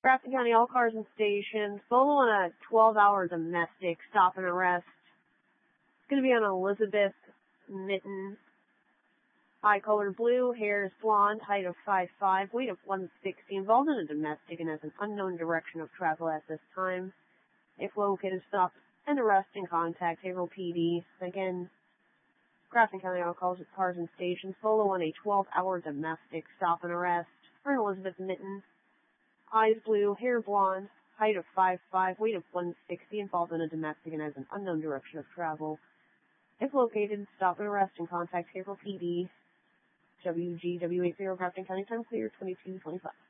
Grafton County, all cars and stations. Photo on a 12-hour domestic stop and arrest. It's going to be on Elizabeth Mitten. Eye color blue, hair is blonde, height of 5'5", weight of 160, involved in a domestic and has an unknown direction of travel at this time. If located, stop and arrest and contact Haverhill PD. Again, Grafton County all cars and stations. Photo on a 12-hour domestic stop and arrest for Elizabeth Mitten. Eyes blue, hair blonde, height of 5'5", weight of 160, involved in a domestic and has an unknown direction of travel. If located, stop and arrest and contact Haverhill PD. WGW80 Grafton County, time clear 22:25.